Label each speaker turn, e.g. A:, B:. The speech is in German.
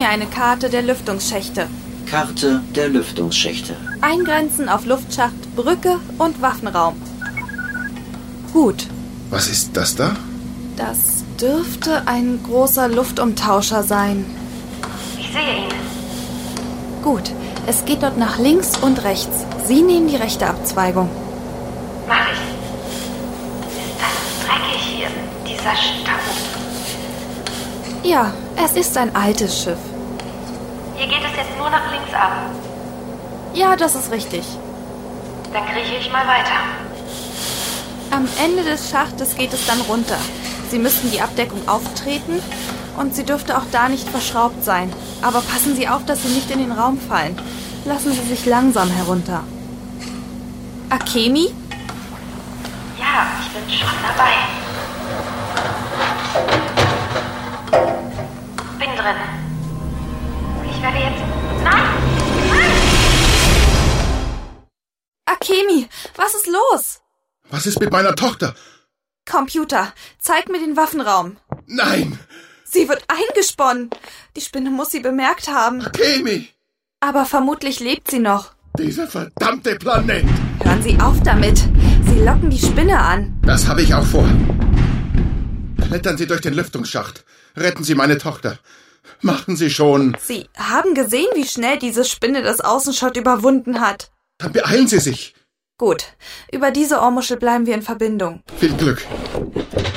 A: mir eine Karte der Lüftungsschächte.
B: Karte der Lüftungsschächte.
A: Eingrenzen auf Luftschacht, Brücke und Waffenraum. Gut.
C: Was ist das da?
A: Das dürfte ein großer Luftumtauscher sein.
D: Ich sehe ihn.
A: Gut, es geht dort nach links und rechts. Sie nehmen die rechte Abzweigung.
D: Mach ich. Ist das dreckig hier, dieser Staub?
A: Ja, es ist ein altes Schiff.
D: Hier geht es jetzt nur nach links ab.
A: Ja, das ist richtig.
D: Dann krieche ich mal weiter.
A: Am Ende des Schachtes geht es dann runter. Sie müssten die Abdeckung auftreten und sie dürfte auch da nicht verschraubt sein. Aber passen Sie auf, dass Sie nicht in den Raum fallen. Lassen Sie sich langsam herunter. Akemi?
D: Ja, ich bin schon dabei. Bin drin. Ich werde jetzt... Nein! Nein!
A: Akemi, was ist los?
C: Was ist mit meiner Tochter?
A: Computer, zeig mir den Waffenraum.
C: Nein!
A: Sie wird eingesponnen. Die Spinne muss sie bemerkt haben.
C: Akemi!
A: Aber vermutlich lebt sie noch.
C: Dieser verdammte Planet!
A: Hören Sie auf damit. Sie locken die Spinne an.
C: Das habe ich auch vor. Klettern Sie durch den Lüftungsschacht. Retten Sie meine Tochter. Machen Sie schon.
A: Sie haben gesehen, wie schnell diese Spinne das Außenschott überwunden hat.
C: Dann beeilen Sie sich.
A: Gut, über diese Ohrmuschel bleiben wir in Verbindung.
C: Viel Glück.